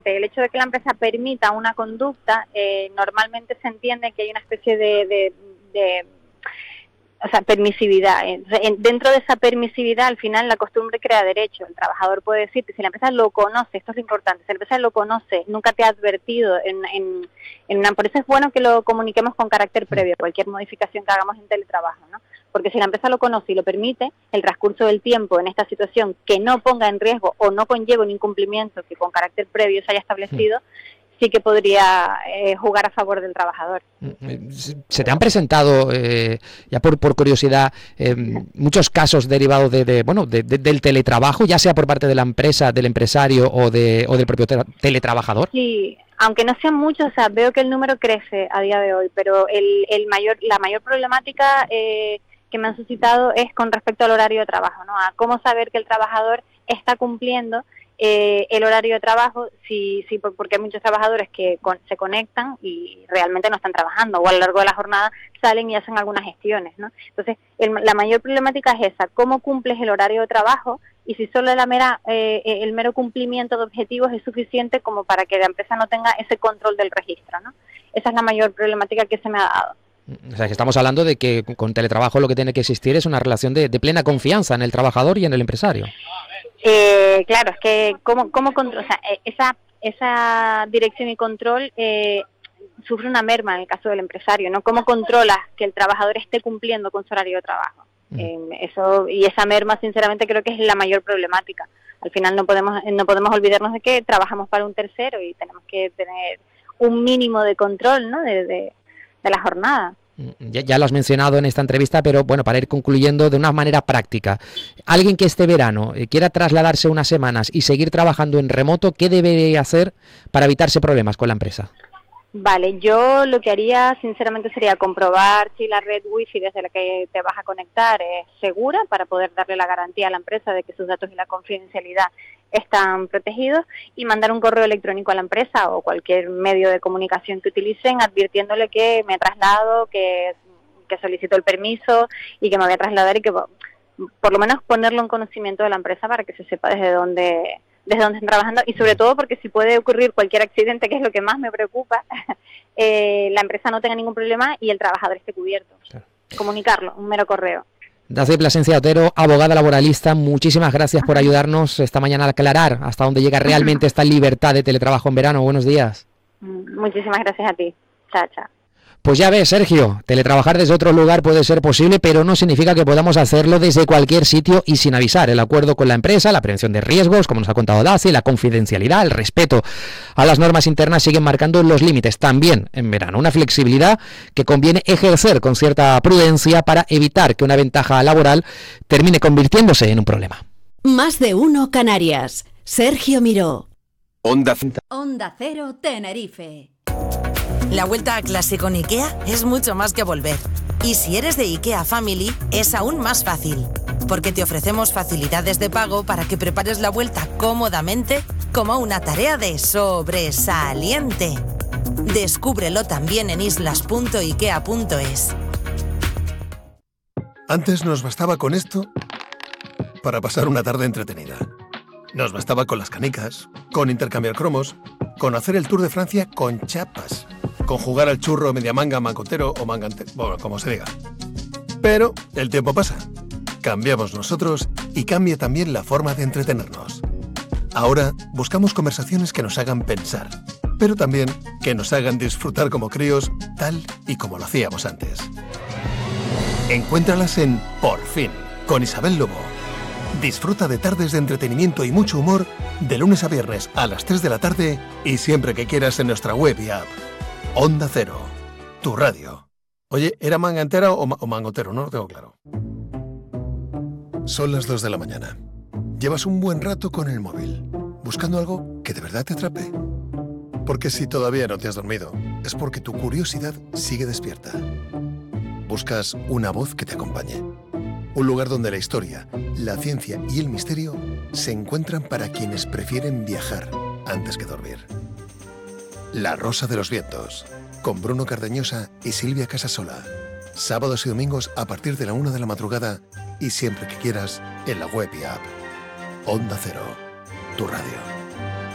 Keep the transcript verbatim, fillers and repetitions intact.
El hecho de que la empresa permita una conducta, eh, normalmente se entiende que hay una especie de, de, de o sea, permisividad. Dentro de esa permisividad, al final, la costumbre crea derecho. El trabajador puede decir que si la empresa lo conoce, esto es lo importante, si la empresa lo conoce, nunca te ha advertido, en, en, en una, por eso es bueno que lo comuniquemos con carácter previo, cualquier modificación que hagamos en teletrabajo, ¿no? Porque si la empresa lo conoce y lo permite, el transcurso del tiempo en esta situación que no ponga en riesgo o no conlleve un incumplimiento que con carácter previo se haya establecido, sí que podría eh, jugar a favor del trabajador. ¿Se te han presentado, eh, ya por, por curiosidad, eh, muchos casos derivados de, de bueno de, de, del teletrabajo, ya sea por parte de la empresa, del empresario o, de, o del propio te- teletrabajador? Sí, aunque no sean muchos, o sea, veo que el número crece a día de hoy, pero el, el mayor, la mayor problemática eh, que me han suscitado es con respecto al horario de trabajo, ¿no? A cómo saber que el trabajador está cumpliendo Eh, el horario de trabajo, sí, sí, porque hay muchos trabajadores que con, se conectan y realmente no están trabajando, o a lo largo de la jornada salen y hacen algunas gestiones, ¿no? Entonces, el, la mayor problemática es esa, cómo cumples el horario de trabajo y si solo la mera, eh, el mero cumplimiento de objetivos es suficiente como para que la empresa no tenga ese control del registro, ¿no? Esa es la mayor problemática que se me ha dado. O sea, que estamos hablando de que con teletrabajo lo que tiene que existir es una relación de, de plena confianza en el trabajador y en el empresario. Eh, claro, es que cómo, cómo control, o sea, esa, esa dirección y control eh, sufre una merma en el caso del empresario, ¿no? ¿Cómo controlas que el trabajador esté cumpliendo con su horario de trabajo? Mm. Eh, eso y esa merma, sinceramente, creo que es la mayor problemática. Al final no podemos no podemos olvidarnos de que trabajamos para un tercero y tenemos que tener un mínimo de control, ¿no? de, de, de la jornada. Ya, ya lo has mencionado en esta entrevista, pero bueno, para ir concluyendo de una manera práctica. Alguien que este verano eh, quiera trasladarse unas semanas y seguir trabajando en remoto, ¿qué debe hacer para evitarse problemas con la empresa? Vale, yo lo que haría sinceramente sería comprobar si la red wifi desde la que te vas a conectar es segura para poder darle la garantía a la empresa de que sus datos y la confidencialidad están protegidos y mandar un correo electrónico a la empresa o cualquier medio de comunicación que utilicen advirtiéndole que me traslado, que, que solicito el permiso y que me voy a trasladar y que por lo menos ponerlo en conocimiento de la empresa para que se sepa desde dónde desde dónde están trabajando y sobre todo porque si puede ocurrir cualquier accidente, que es lo que más me preocupa, eh, la empresa no tenga ningún problema y el trabajador esté cubierto. Claro. Comunicarlo, un mero correo. Dacia Plasencia Otero, abogada laboralista, muchísimas gracias por ayudarnos esta mañana a aclarar hasta dónde llega realmente esta libertad de teletrabajo en verano. Buenos días. Muchísimas gracias a ti. Chao, chao. Pues ya ves, Sergio, teletrabajar desde otro lugar puede ser posible, pero no significa que podamos hacerlo desde cualquier sitio y sin avisar. El acuerdo con la empresa, la prevención de riesgos, como nos ha contado Daci, la confidencialidad, el respeto a las normas internas siguen marcando los límites también en verano. Una flexibilidad que conviene ejercer con cierta prudencia para evitar que una ventaja laboral termine convirtiéndose en un problema. Más de uno Canarias. Sergio Miró. Onda Onda Cero Tenerife. La vuelta a clase con IKEA es mucho más que volver. Y si eres de IKEA Family, es aún más fácil. Porque te ofrecemos facilidades de pago para que prepares la vuelta cómodamente como una tarea de sobresaliente. Descúbrelo también en islas punto ikea punto es. Antes nos bastaba con esto para pasar una tarde entretenida. Nos bastaba con las canicas, con intercambiar cromos, con hacer el Tour de Francia con chapas, con jugar al churro media manga, mancotero o mangante, bueno, como se diga. Pero el tiempo pasa. Cambiamos nosotros y cambia también la forma de entretenernos. Ahora buscamos conversaciones que nos hagan pensar, pero también que nos hagan disfrutar como críos, tal y como lo hacíamos antes. Encuéntralas en Por Fin, con Isabel Lobo. Disfruta de tardes de entretenimiento y mucho humor de lunes a viernes a las tres de la tarde y siempre que quieras en nuestra web y app. Onda Cero, tu radio. Oye, ¿era manga entera o, ma- o mangotero? No lo tengo claro. Son las dos de la mañana. Llevas un buen rato con el móvil, buscando algo que de verdad te atrape. Porque si todavía no te has dormido, es porque tu curiosidad sigue despierta. Buscas una voz que te acompañe. Un lugar donde la historia, la ciencia y el misterio se encuentran para quienes prefieren viajar antes que dormir. La Rosa de los Vientos, con Bruno Cardeñosa y Silvia Casasola. Sábados y domingos a partir de la una de la madrugada y siempre que quieras en la web y app. Onda Cero, tu radio.